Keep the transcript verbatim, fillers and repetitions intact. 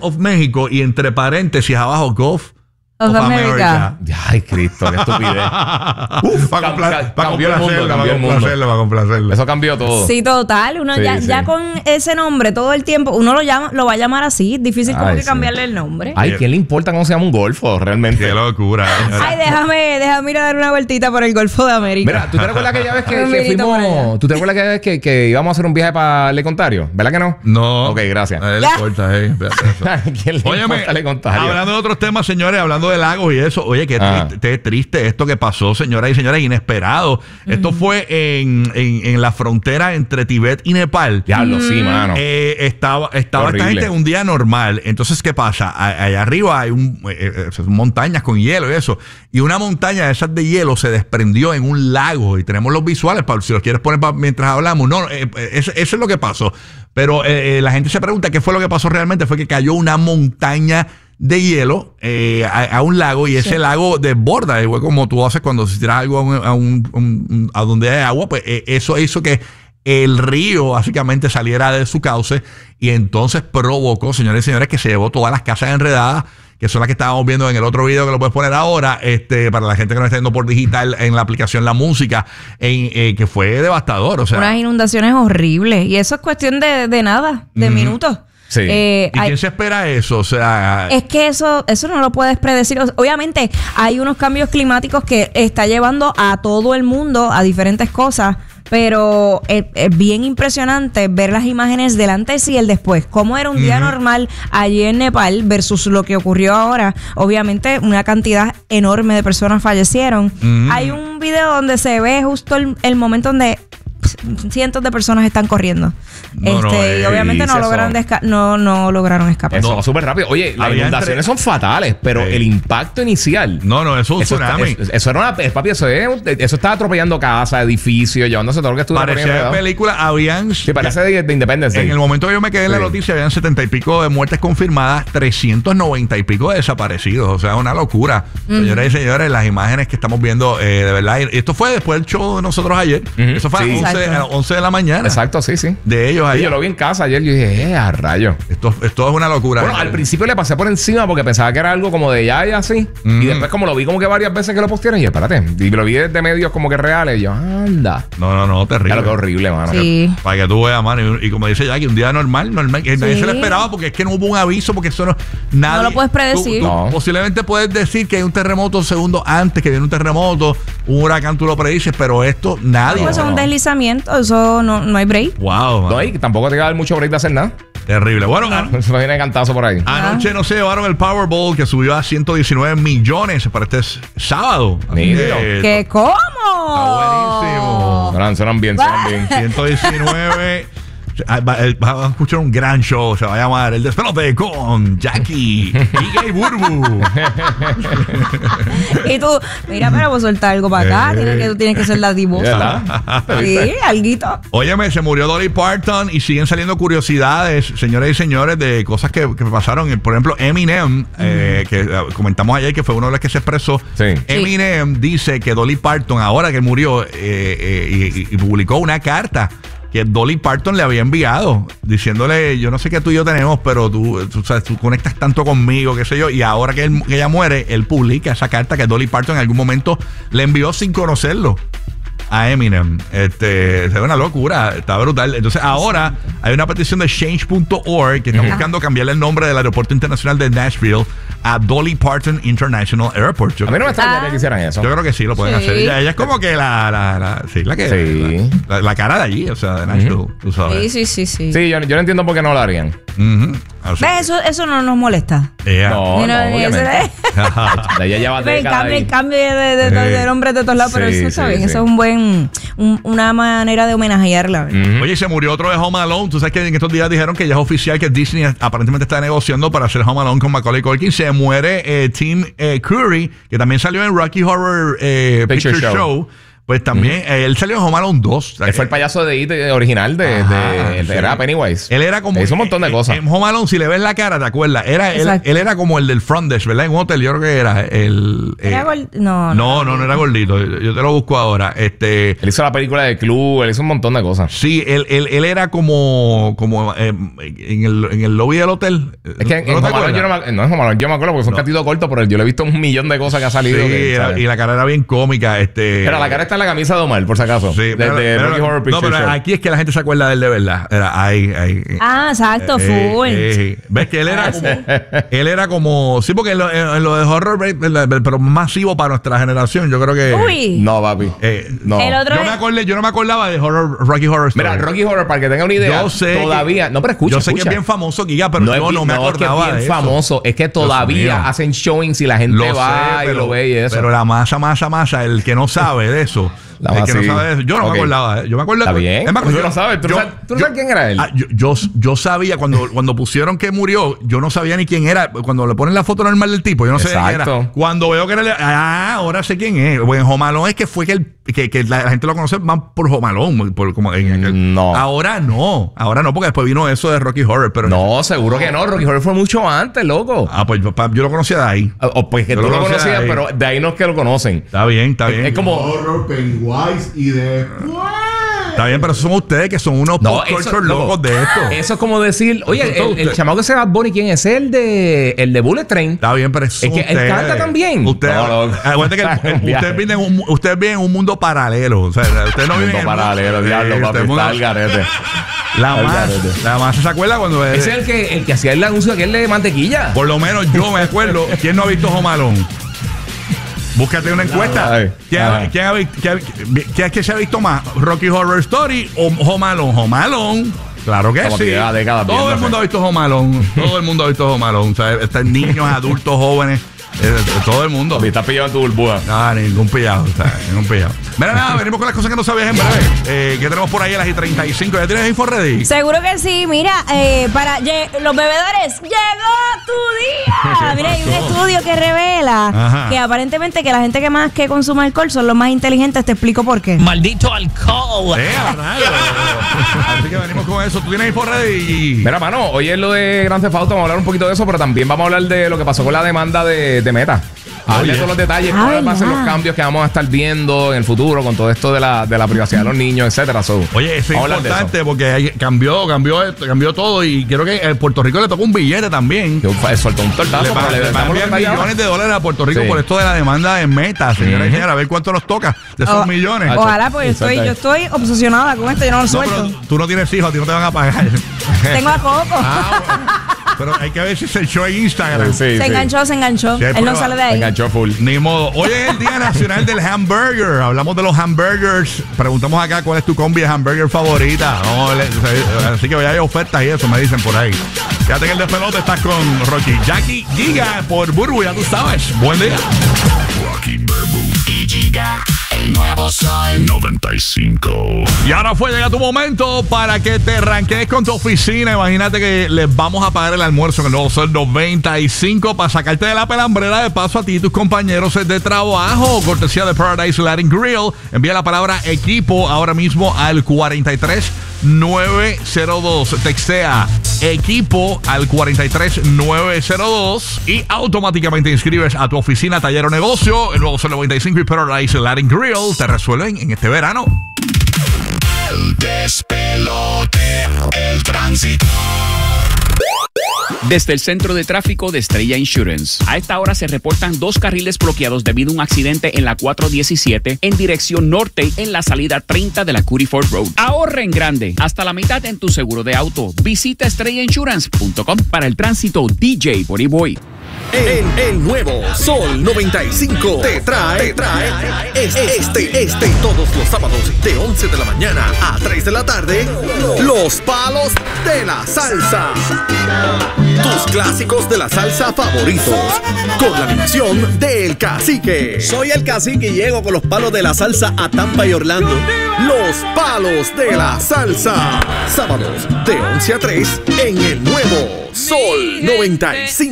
of Mexico y entre paréntesis abajo Gulf of, of America. America. Ay, Cristo, qué estupidez. Uf, para compla complacerlo, para complacerlo. Eso cambió todo. Sí, total. Uno sí, ya, sí. ya con ese nombre todo el tiempo, uno lo llama, lo va a llamar así. Difícil como Ay, que sí. cambiarle el nombre. Ay, ¿quién le importa cómo se llama un golfo realmente? Qué locura. Ay, déjame, déjame ir a dar una vueltita por el Golfo de América. Mira, ¿tú te recuerdas aquella vez que, que Mirito por allá. fuimos? ¿Tú te recuerdas aquella vez que, que íbamos a hacer un viaje para Le Contario? ¿Verdad que no? No. Ok, gracias. A él le importa, eh. ¿Quién le Óyeme, importa Le Contario? hablando de otros temas, señores, hablando de lagos y eso. Oye, qué Ah. triste, qué triste esto que pasó, señoras y señores, inesperado. Mm. Esto fue en, en, en la frontera entre Tibet y Nepal. Diablo, sí, mano. Eh, estaba estaba esta Horrible. gente un día normal. Entonces, ¿qué pasa? A- allá arriba hay un, eh, eh, montañas con hielo y eso. Y una montaña de esas de hielo se desprendió en un lago. Y tenemos los visuales, para, si los quieres poner pa, mientras hablamos. No, eh, eh, eso, eso es lo que pasó. Pero eh, eh, la gente se pregunta qué fue lo que pasó realmente. Fue que cayó una montaña de hielo eh, a, a un lago y ese sí. lago desborda, igual como tú haces cuando se tiras algo a, un, a, un, un, a donde hay agua, pues eh, eso hizo que el río básicamente saliera de su cauce y entonces provocó, señores y señores, que se llevó todas las casas enredadas, que son las que estábamos viendo en el otro video que lo puedes poner ahora, este, para la gente que nos está viendo por digital en la aplicación La Música, en, eh, que fue devastador. O sea, unas inundaciones horribles. Y eso es cuestión de, de nada, de mm-hmm. minutos. Sí. Eh, ¿Y hay, quién se espera eso? O sea, es que eso, eso no lo puedes predecir. Obviamente hay unos cambios climáticos que está llevando a todo el mundo a diferentes cosas, pero es, es bien impresionante ver las imágenes del antes y el después. Cómo era un día uh-huh. normal allí en Nepal versus lo que ocurrió ahora. Obviamente una cantidad enorme de personas fallecieron. Uh-huh. Hay un video donde se ve justo el, el momento donde cientos de personas están corriendo. No, este, no, eh, y obviamente no lograron, desca- no, no lograron escapar. Eso va súper rápido. Oye, las inundaciones entre... son fatales, pero eh. el impacto inicial. No, no, eso es un eso tsunami. Está, eso, eso era una. Papi, eso, es, eso estaba atropellando casas, edificios, llevándose todo lo que estuvo. Parecía película. Habían. Sí, parece de, de Independence Day. En el momento que yo me quedé en sí. la noticia, habían setenta y pico de muertes confirmadas, trescientos noventa y pico de desaparecidos. O sea, una locura. Mm. Señoras y señores, las imágenes que estamos viendo, eh, de verdad. Esto fue después del show de nosotros ayer. Mm-hmm. Eso fue sí. a las once de la mañana. Exacto, sí, sí. De ellos ayer. Sí, yo lo vi en casa ayer. Yo dije, eh, a rayo. Esto, esto es una locura. Bueno, al principio le pasé por encima porque pensaba que era algo como de ya y así. Mm. Y después, como lo vi como que varias veces que lo postearon, y yo, espérate. Y lo vi desde medios como que reales. Y yo, anda. No, no, no, terrible. Claro, que horrible, mano. Sí. Que, para que tú veas, mano. Y, y como dice Jackie, un día normal, normal. Que sí. nadie se lo esperaba porque es que no hubo un aviso, porque eso no. Nadie, no lo puedes predecir. Tú, tú no. Posiblemente puedes decir que hay un terremoto segundos antes, que viene un terremoto, un huracán, tú lo predices, pero esto nadie. No, eso es un deslizamiento, eso no, no hay break. Wow. No, y tampoco te va a dar mucho break de hacer nada. Terrible. Bueno, no. an- eso viene cantazo por ahí. Anoche ah. no se llevaron el Powerball que subió a ciento diecinueve millones para este sábado. Que, ¿Qué? ¿Cómo? Está buenísimo. Suenan, suenan bien, suenan bien. ciento diecinueve. Va a escuchar un gran show. Se va a llamar El Despelote con Jackie y Burbu. Y tú, mira, pero vos soltar algo para acá. Eh, tienes que, tú tienes que ser la divosa. Sí, alguito. Óyeme, se murió Dolly Parton y siguen saliendo curiosidades, señores y señores, de cosas que, que pasaron. Por ejemplo, Eminem, mm. eh, que comentamos ayer que fue uno de los que se expresó. Sí. Eminem sí. dice que Dolly Parton, ahora que murió, eh, eh, y, y publicó una carta que Dolly Parton le había enviado, diciéndole, yo no sé qué tú y yo tenemos, pero tú, tú, sabes, tú conectas tanto conmigo, qué sé yo, y ahora que, él, que ella muere, él publica esa carta que Dolly Parton en algún momento le envió sin conocerlo a Eminem. Este, es una locura, está brutal. Entonces ahora hay una petición de change punto org que está buscando cambiarle el nombre del aeropuerto internacional de Nashville a Dolly Parton International Airport. Yo a mí no me extrañaría ah. que hicieran eso. Yo creo que sí lo pueden sí. hacer. Ella, ella es como que la, la, la, sí, la que sí. La, la, la cara de allí, o sea, de Nashville, uh-huh. tú sabes. Sí, sí, sí, sí. Sí, yo, yo no entiendo por qué no lo harían. Uh-huh. ¿Ves? Eso, eso no nos molesta. Yeah. No, no, no obviamente. de ella lleva el cambio, el cambio de, de, de, de, de nombres de todos lados, sí, pero eso sí, está bien. Sí. Eso es un buen, un, una manera de homenajearla. Uh-huh. Oye, se murió otro de Home Alone. Tú sabes que en estos días dijeron que ya es oficial que Disney aparentemente está negociando para hacer Home Alone con Macaulay Culkin. Se muere eh, Tim eh, Curry, que también salió en Rocky Horror eh, Picture, Picture Show. Show. Pues también, eh, él salió en Home Alone dos. O sea, Él fue el payaso de It eh, original de, Ajá, de, de- sí. era Pennywise. Él era como. Hizo un montón de eh, cosas. En Home Alone, si le ves la cara, ¿te acuerdas? Era él, Exacto. él era como el del front desk, ¿verdad? En un hotel, yo creo que era el. Era eh, gord- no, no, no, no era gordito. Yo, yo te lo busco ahora. Este. Él hizo la película de Club, él hizo un montón de cosas. Sí, él, él, él era como, como eh, en, el, en el lobby del hotel. Es que en, ¿No en te Home Alone yo no acuerdas? me, no, en Home Alone yo me acuerdo porque fue un No. catito corto, pero yo le he visto un millón de cosas que ha Sí, salido. que, era- ¿sabes? y la cara era bien cómica. Este, Pero la cara está en la camisa de Omar, por si acaso. Sí, de, pero- de pero- Rocky Horror no, Picture pero Show. aquí es que la gente se acuerda de él de verdad. Era ahí, ahí. Ah, exacto, Eh, full. eh, ves que él era como él era como sí, porque en lo, en- en lo de horror pero masivo para nuestra generación, yo creo que Uy. No, papi. eh, No. El otro yo es- me acordé, yo no me acordaba de horror Rocky Horror Story. Mira, Rocky Horror, para que tengan una idea, Yo sé todavía. que- no, pero escucha. yo sé escucha. que es bien famoso, Giga, pero no yo es, no me no, es que es acordaba bien de eso. famoso. Es que todavía mío. hacen showings y la gente Lo va sé, y pero, lo ve y eso. pero la masa, masa, masa, el que no sabe de eso. La el masa, que no sí. sabe de eso. Yo no Ok. me acordaba. ¿eh? Yo me acuerdo. Está bien. Es más, Tú yo- no sabes. ¿Tú no yo- sabes- tú no yo- sabes quién era él? Ah, yo, yo, yo sabía cuando, cuando pusieron que murió, yo no sabía ni quién era. Cuando le ponen la foto normal del tipo, yo no sabía quién era. Exacto. Cuando veo que era. el- Ah, ahora sé quién es. Bueno, en Home Alone es que fue que, el, que, que la, la gente lo conoce más por Home Alone. Por, como en aquel- No. Ahora no. Ahora no, porque después vino eso de Rocky Horror. Pero No, seguro que no. Rocky Horror fue mucho antes, loco. Ah, pues pa- yo lo conocía de ahí. O, o pues que Yo tú lo lo conocía conocías, ahí. pero de ahí no es que lo conocen. Está bien, está bien. Es como. Horror, Pennywise y de... Está bien, pero esos son ustedes que son unos No, pop eso, culture loco, locos de esto. Eso es como decir, oye, Eso es todo el, el usted. chamaco que se va Bonnie, ¿quién es? El de el de Bullet Train. Está bien, pero eso Es que él ustedes. canta también. Ustedes, No, no. acuérdate que Está en ustedes viaje. viven, en un, ustedes viven en un mundo paralelo. O sea, ustedes no viven Mundo en el paralelo, mundo- diablo, Sí, papi, ustedes está mundo- al garete. La Al más, garete. la más se acuerda cuando Ese es el que, el que hacía el anuncio aquel de mantequilla. por lo menos yo me acuerdo. ¿Quién no ha visto Home Alone? Búscate una encuesta. Ay, ¿Quién, ajá. quién ha vi- quién- quién es que se ha visto más? ¿Rocky Horror Story o Home Alone? Home Alone. Claro que Como que sí. lleva décadas Todo el viéndose. mundo ha visto Home Alone. Todo el mundo ha visto Home Alone. O sea, están niños, adultos, jóvenes. eh, todo el mundo. Me estás pillando tu burbuja. No, ningún pillado, o sea, ningún pillado. Mira, nada, venimos con las cosas que no sabías en breve. Eh, ¿Qué tenemos por ahí a las y treinta y cinco? ¿Ya tienes info ready? Seguro que sí. Mira, eh, para lle- los bebedores, llegó tu día. Mira, hay un estudio que revela Ajá. que aparentemente que la gente que más que consume alcohol son los más inteligentes. Te explico por qué. Maldito alcohol. Eh, a rayos. Así que venimos con eso. ¿Tú tienes info ready? Mira, mano, hoy es lo de Grand Theft Auto, vamos a hablar un poquito de eso, pero también vamos a hablar de lo que pasó con la demanda de, de Meta. Hablar de todos los detalles, Ah, cuáles van a ser los ¿verdad? cambios que vamos a estar viendo en el futuro con todo esto de la, de la privacidad de los niños, etcétera. So, Oye, eso es vamos a hablar de importante porque ahí cambió, cambió, esto, cambió todo y creo que en Puerto Rico le tocó un billete también. Que fue- soltó un tortazo, Le pero van, le le van a damos los enviar detalles ahora. millones de dólares a Puerto Rico Sí. por esto de la demanda de Meta, señora y Ujú. señora. A ver cuánto nos toca de esos Oh, millones. Ah, Ojalá, pues yo estoy, yo estoy obsesionada con esto, yo no lo No, suelto. pero tú no tienes hijos, a ti no te van a pagar. Tengo a Coco. Ah, bueno. Pero hay que ver si se echó en Instagram. Sí, sí, se sí. enganchó, se enganchó. Sí, hay Él no prueba. sale de Se ahí. enganchó full. Ni modo. Hoy es el Día Nacional del Hamburger. Hablamos de los hamburgers. Preguntamos acá cuál es tu combi de hamburger favorita. Vamos a ver, así que hoy hay ofertas y eso, me dicen por ahí. Fíjate que el despelote estás con Rocky Jackie Giga por Burbu, ya tú sabes. Buen día. Rocky Burbu y Giga, el nuevo sol noventa y cinco. Y ahora fue, llega tu momento para que te ranquees con tu oficina. Imagínate que les vamos a pagar el almuerzo en el nuevo Sol noventa y cinco para sacarte de la pelambrera de paso a ti y tus compañeros de trabajo. Cortesía de Paradise Latin Grill. Envía la palabra equipo ahora mismo al cuarenta y tres nueve cero dos. Textea equipo al cuarenta y tres nueve cero dos y automáticamente inscribes a tu oficina, taller o negocio. El nuevo Sol noventa y cinco y Paradise Latin Grill te resuelven en este verano. El despelote, el tránsito. Desde el centro de tráfico de Estrella Insurance. A esta hora se reportan dos carriles bloqueados debido a un accidente en la cuatro diecisiete en dirección norte en la salida treinta de la Curry Ford Road. Ahorra en grande, hasta la mitad en tu seguro de auto. Visita estrella insurance punto com. Para el tránsito, D J Body Boy. El, el nuevo Sol noventa y cinco te trae, te trae es- este, este y todos los sábados de once de la mañana a tres de la tarde, los palos de la salsa. Tus clásicos de la salsa favoritos, con la animación del Cacique. Soy el Cacique y llego con los palos de la salsa a Tampa y Orlando. Los palos de la salsa. Sábados de once a tres en el nuevo Sol noventa y cinco.